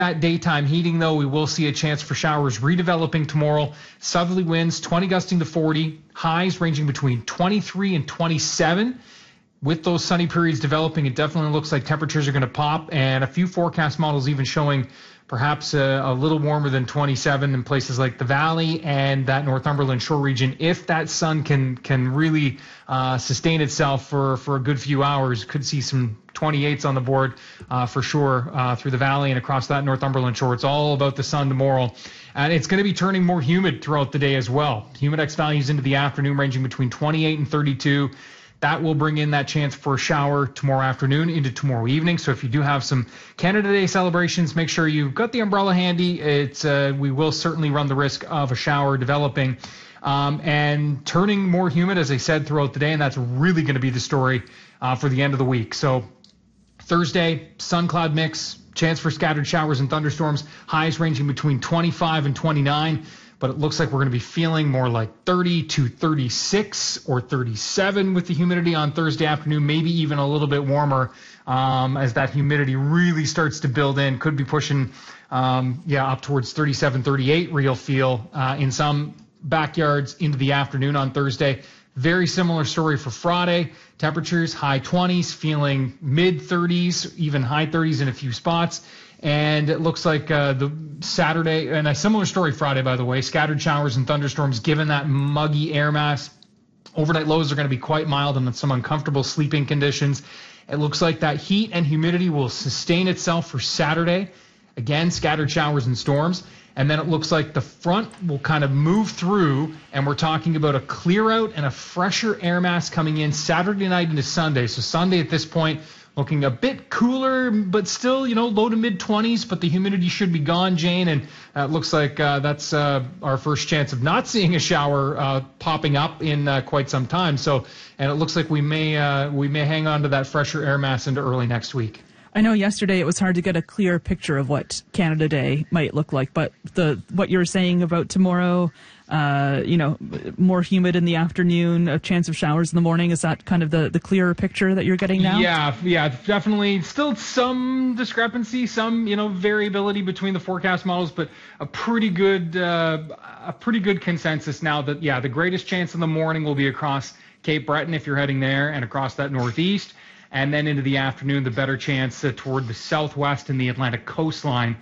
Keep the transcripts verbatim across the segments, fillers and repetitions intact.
That daytime heating, though, we will see a chance for showers redeveloping tomorrow. Southerly winds, twenty gusting to forty, highs ranging between twenty-three and twenty-seven. With those sunny periods developing, it definitely looks like temperatures are going to pop, and a few forecast models even showing perhaps a, a little warmer than twenty-seven in places like the Valley and that Northumberland shore region. If that sun can can really uh, sustain itself for, for a good few hours, could see some twenty-eights on the board uh, for sure uh, through the Valley and across that Northumberland shore. It's all about the sun tomorrow. And it's going to be turning more humid throughout the day as well. Humidex values into the afternoon ranging between twenty-eight and thirty-two. That will bring in that chance for a shower tomorrow afternoon into tomorrow evening. So if you do have some Canada Day celebrations, make sure you've got the umbrella handy. It's uh, we will certainly run the risk of a shower developing um, and turning more humid, as I said, throughout the day. And that's really going to be the story uh, for the end of the week. So Thursday, sun cloud mix, chance for scattered showers and thunderstorms, highs ranging between twenty-five and twenty-nine. But it looks like we're going to be feeling more like thirty to thirty-six or thirty-seven with the humidity on Thursday afternoon, maybe even a little bit warmer um, as that humidity really starts to build in. Could be pushing, um, yeah, up towards thirty-seven, thirty-eight real feel uh, in some backyards into the afternoon on Thursday. Very similar story for Friday. Temperatures high twenties, feeling mid thirties, even high thirties in a few spots. And it looks like uh, the Saturday, and a similar story Friday, by the way, scattered showers and thunderstorms given that muggy air mass. Overnight lows are going to be quite mild and some uncomfortable sleeping conditions. It looks like that heat and humidity will sustain itself for Saturday. Again, scattered showers and storms. And then it looks like the front will kind of move through, and we're talking about a clear out and a fresher air mass coming in Saturday night into Sunday. So Sunday at this point, looking a bit cooler, but still, you know, low to mid twenties, but the humidity should be gone, Jane. And uh, it looks like uh, that's uh, our first chance of not seeing a shower uh, popping up in uh, quite some time. So, and it looks like we may uh, we may hang on to that fresher air mass into early next week. I know yesterday it was hard to get a clear picture of what Canada Day might look like, but the what you're saying about tomorrow, uh, you know, more humid in the afternoon, a chance of showers in the morning, is that kind of the, the clearer picture that you're getting now? Yeah, yeah, definitely. Still some discrepancy, some, you know, variability between the forecast models, but a pretty good, uh, a pretty good consensus now that, yeah, the greatest chance in the morning will be across Cape Breton if you're heading there and across that northeast. And then into the afternoon, the better chance uh, toward the southwest and the Atlantic coastline.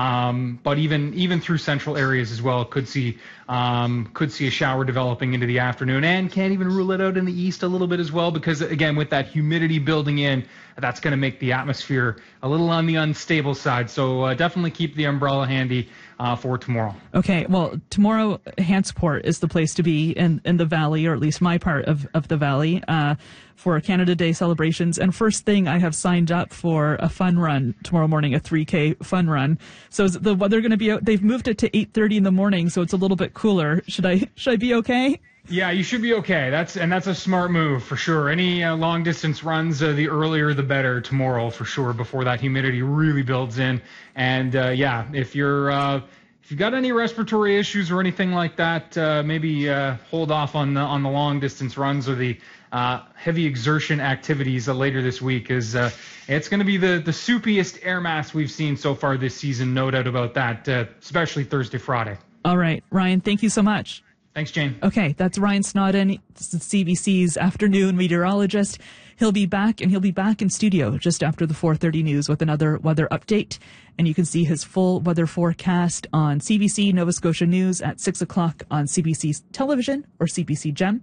Um, but even even through central areas as well, could see um, could see a shower developing into the afternoon, and can't even rule it out in the east a little bit as well, because again, with that humidity building in, that's going to make the atmosphere a little on the unstable side. So uh, definitely keep the umbrella handy uh, for tomorrow. Okay, well, tomorrow Hantsport is the place to be in, in the Valley, or at least my part of, of the Valley, uh, for Canada Day celebrations. And first thing, I have signed up for a fun run tomorrow morning, a three K fun run. So is the weather going to be out? They've moved it to eight thirty in the morning, so it's a little bit cooler. Should I should I be okay? Yeah, you should be okay. That's and that's a smart move for sure. Any uh, long distance runs, uh, the earlier the better tomorrow for sure, before that humidity really builds in. And uh, yeah, if you're uh, if you've got any respiratory issues or anything like that, uh, maybe uh, hold off on the on the long distance runs or the uh, heavy exertion activities uh, later this week, as uh, it's going to be the the soupiest air mass we've seen so far this season, no doubt about that. Uh, especially Thursday, Friday. All right, Ryan, thank you so much. Thanks, Jane. Okay, that's Ryan Snodden, C B C's afternoon meteorologist. He'll be back, and he'll be back in studio just after the four thirty news with another weather update. And you can see his full weather forecast on C B C Nova Scotia News at six o'clock on C B C television or C B C Gem.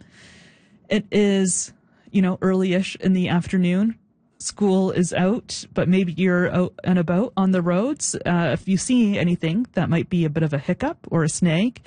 It is, you know, early-ish in the afternoon. School is out, but maybe you're out and about on the roads. Uh, if you see anything that might be a bit of a hiccup or a snag,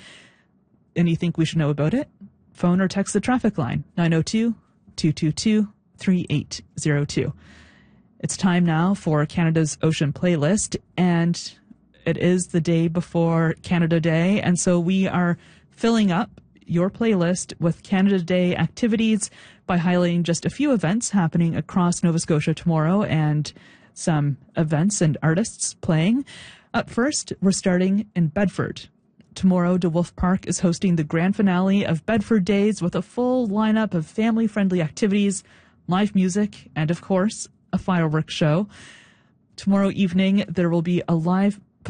and you think we should know about it, phone or text the traffic line, nine oh two, two two two, three eight zero two. It's time now for Canada's Ocean Playlist, and it is the day before Canada Day, and so we are filling up your playlist with Canada Day activities by highlighting just a few events happening across Nova Scotia tomorrow and some events and artists playing. Up first, we're starting in Bedford. Tomorrow, DeWolf Park is hosting the grand finale of Bedford Days with a full lineup of family-friendly activities, live music, and, of course, a fireworks show. Tomorrow evening, there will be a live